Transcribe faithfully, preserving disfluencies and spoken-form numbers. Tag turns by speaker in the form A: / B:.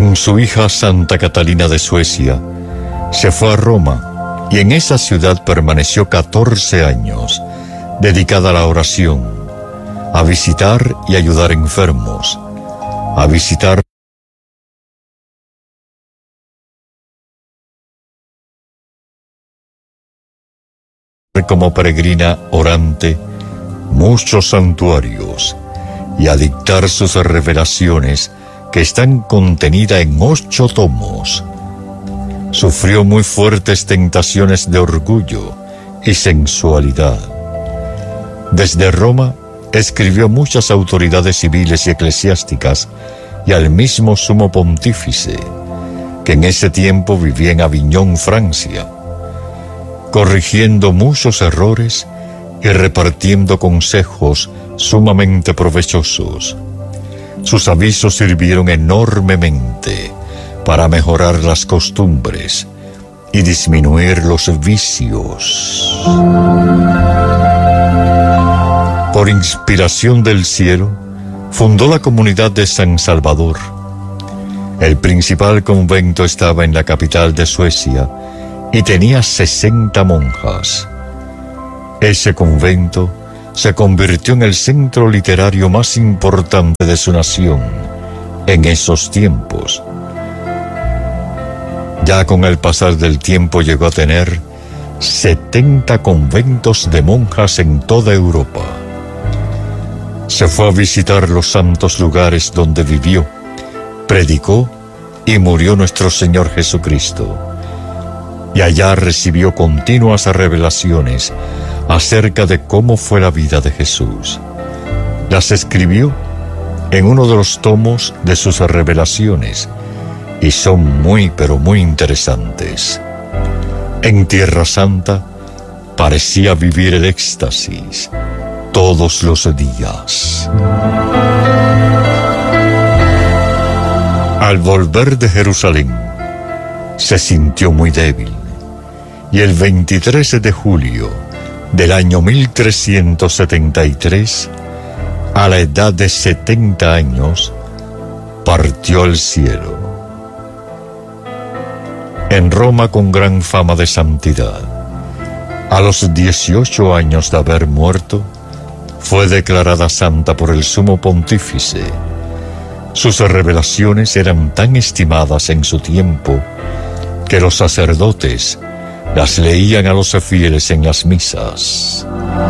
A: Con su hija Santa Catalina de Suecia, se fue a Roma y en esa ciudad permaneció catorce años, dedicada a la oración, a visitar y ayudar enfermos, a visitar como peregrina orante muchos santuarios y a dictar sus revelaciones que están contenidas en ocho tomos. Sufrió muy fuertes tentaciones de orgullo y sensualidad. Desde Roma escribió a muchas autoridades civiles y eclesiásticas y al mismo sumo pontífice, que en ese tiempo vivía en Aviñón, Francia, corrigiendo muchos errores y repartiendo consejos sumamente provechosos. Sus avisos sirvieron enormemente para mejorar las costumbres y disminuir los vicios. Por inspiración del cielo, fundó la comunidad de San Salvador. El principal convento estaba en la capital de Suecia y tenía sesenta monjas. Ese convento se convirtió en el centro literario más importante de su nación en esos tiempos. Ya con el pasar del tiempo llegó a tener setenta conventos de monjas en toda Europa. Se fue a visitar los santos lugares donde vivió, predicó y murió nuestro Señor Jesucristo. Y allá recibió continuas revelaciones acerca de cómo fue la vida de Jesús. Las escribió en uno de los tomos de sus revelaciones y son muy pero muy interesantes. En Tierra Santa parecía vivir el éxtasis todos los días. Al volver de Jerusalén, se sintió muy débil y el veintitrés de julio del año mil trescientos setenta y tres, a la edad de setenta años, partió al cielo. En Roma, con gran fama de santidad, a los dieciocho años de haber muerto, fue declarada santa por el sumo pontífice. Sus revelaciones eran tan estimadas en su tiempo que los sacerdotes las leían a los fieles en las misas.